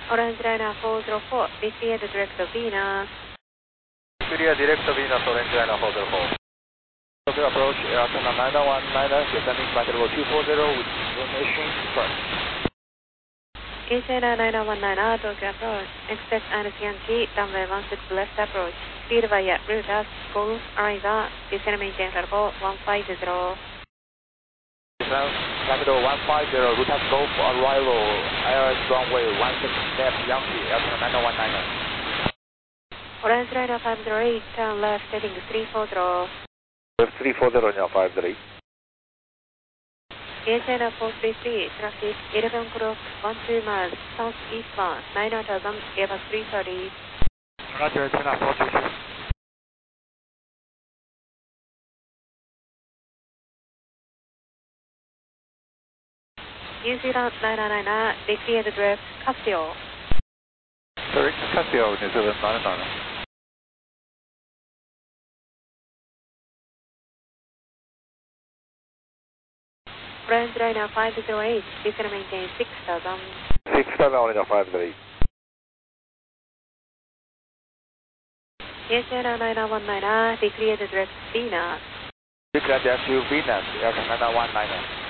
Orange Liner 404, declear the direct of Venus. Clear direct Venus, Orange Liner 404. Okay, approach Aircraft 919, descending flight level 240 with information first. Asiana 919, Tokyo approach. Expect Anus Yankee, runway 16 left approach. Speed via Brutus, Golf, Ariza, descend maintain level 150. Capital 150, Brutus Golf, arrival, IRS runway 16 left, Yankee, Aircraft 919. Orange Liner 508, turn left, heading 340. Left 340 now, 53. Asiana 433, traffic 11 o'clock, 12 miles, southeastbound, 9000, Airbus 330. Roger, turn up 433. New Zealand 999, declare the direct, Casio. Sorry, Casio, New Zealand 999. Orange Liner 508, descend maintain 6000. 6,000 only now, 53. Asiana 919, declare the direct, Venus. Declare dash to Venus, Aircraft 919.